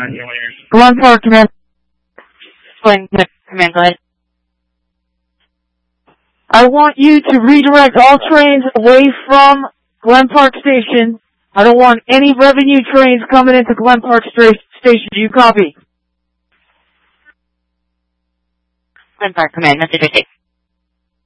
Glen Park, command. Glen command, go ahead. I want you to redirect all trains away from Glen Park Station. I don't want any revenue trains coming into Glen Park Station. Do you copy? Glen Park, command, message received.